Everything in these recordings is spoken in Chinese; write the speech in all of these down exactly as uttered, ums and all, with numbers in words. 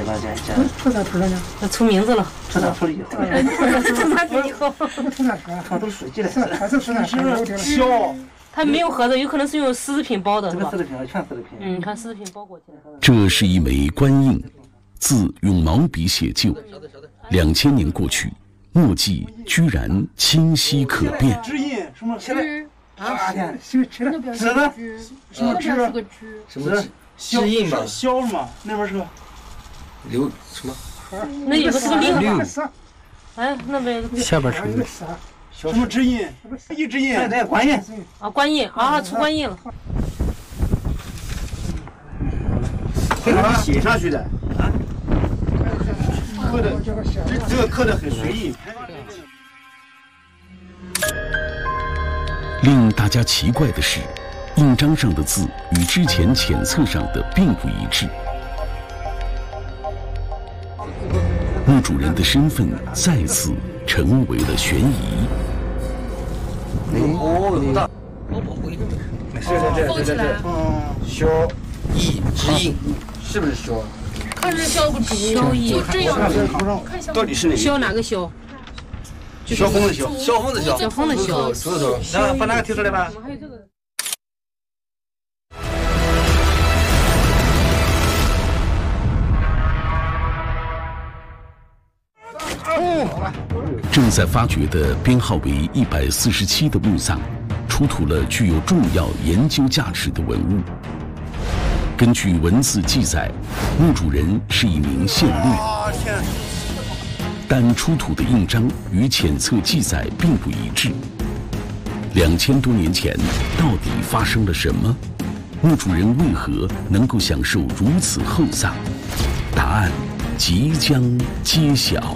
了，这这。 出咋出了呢？ 那出名字了。 出咋出了以后？ 出咋出以后？ 出咋出？ 他都书记了。 还是出咋出？ 小。 它没有盒子，有可能是用丝织品包的，是吧？ 这个丝织品全丝织品。 嗯，看丝织品包裹起来。 这是一枚官印，字用毛笔写就。两千年过去，墨迹居然清晰可辨。 指印什么？现在啊天， 是吃了。 指的什么指？ 什么指印吧？ 小什么？那边是个刘什么？ 那有个是个六。 哎， 那边下边是个什么指印？一指印，那官印啊，官印啊，出官印了。 这个是写上去的啊。刻的，这这个刻的很随意。 令大家奇怪的是，印章上的字与之前浅册上的并不一致。墓主人的身份再次成为了悬疑。 哦，有大， 是是是是是，嗯，小一指印， 是不是小？ 看着小不出， 小一， 就这样。 到底是哪个？ 小哪个小？ 小红的小， 小红的小， 小红的小。 石头， 那把哪个提出来吧？ 还有这个。 正在发掘的编号为一百四十七的墓葬，出土了具有重要研究价值的文物。根据文字记载，墓主人是一名县令，但出土的印章与浅册记载并不一致。两千多年前，到底发生了什么？墓主人为何能够享受如此厚葬？答案即将揭晓。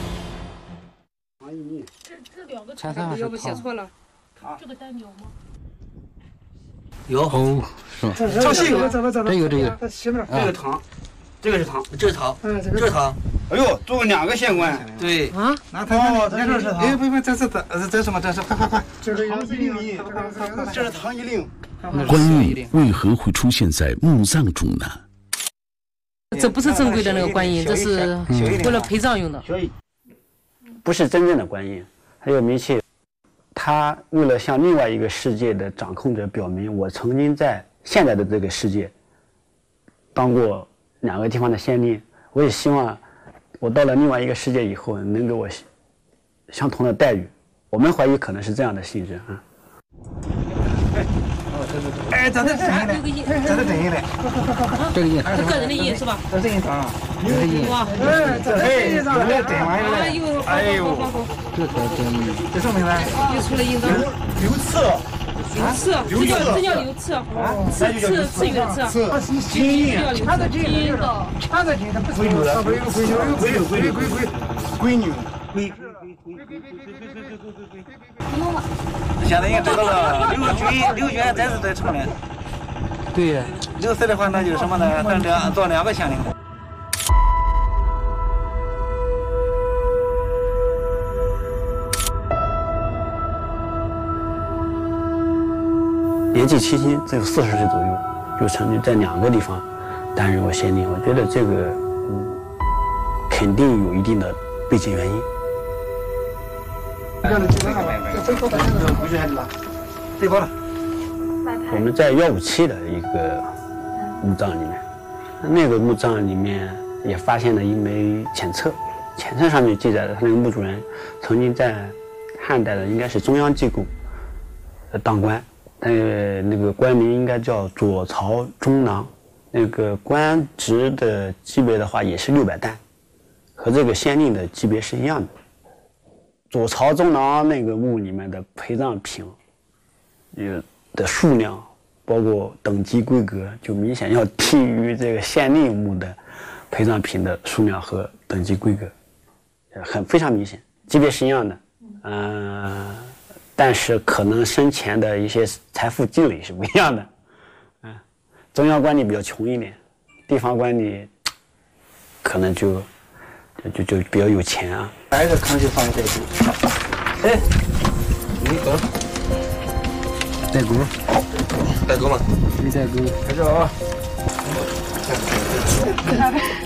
这两个差的要不写错了？这个带鸟吗？ 有哦，是吧？ 唱戏有这个这个这个这个这个糖，这个是糖， 这是糖， 嗯，这这是糖。 哎呦，做个两个县官。 对啊， 拿糖，哦，这这是糖。 哎，不不，这是这这什么？这是快快快， 这是糖一令印，这是糖一令。 官印为何会出现在墓葬中呢？ 这不是正规的那个官印，这是为了陪葬用的。 不是真正的官印，还有名气。他为了向另外一个世界的掌控者表明，我曾经在现在的这个世界当过两个地方的县令，我也希望我到了另外一个世界以后能给我相同的待遇。我们怀疑可能是这样的性质啊。 哎，咱这真印嘞，咱这真印嘞， 这个印， 这个人的印是吧？ 这真印啊， 这个印， 哇， 哎，这真上了，真玩意儿哎呦， 哎呦， 这才真印。 这什么名字？ 又出了印章。 刘刺， 刘刺，这叫这叫刘刺，刺刺刺语的刺。 金印， 全是金的，全是金的，不闺女的， 不是有个闺女，有闺女，闺女，闺闺闺女，闺。现在也知道了，刘军，刘军真是在城里。 对呀。 刘四的话，那就是什么呢？咱两做两个县令。 年纪轻轻只有四十岁左右，就曾经在两个地方担任过县令。我觉得这个嗯，肯定有一定的背景原因。 最高了。 我们在幺五七的一个墓葬里面，那个墓葬里面也发现了一枚浅册，浅册上面记载的他那个墓主人曾经在汉代的应该是中央机构当官，呃，那个官名应该叫左曹中郎，那个官职的级别的话也是六百担，和这个县令的级别是一样的。左曹中郎那个墓里面的陪葬品，有的数量，包括等级规格，就明显要低于这个县令墓的陪葬品的数量和等级规格，很非常明显，级别是一样的，嗯、呃，但是可能生前的一些财富积累是不一样的，嗯，中央官吏比较穷一点，地方官吏可能就就就比较有钱啊。 还是可能就放在这里。哎，你走。 带钩，带钩吗？没带钩。 开始啊。